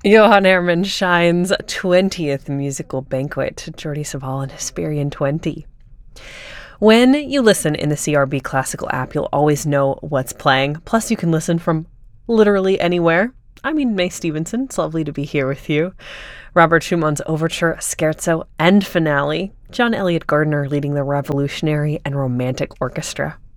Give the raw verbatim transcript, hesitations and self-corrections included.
Johann Hermann Schein's twentieth musical banquet, Jordi Savall and Hesperian twenty. When you listen in the C R B Classical app, you'll always know what's playing. Plus, you can listen from literally anywhere. I mean, May Stevenson, it's lovely to be here with you. Robert Schumann's Overture, Scherzo, and Finale. John Elliott Gardner leading the revolutionary and romantic orchestra.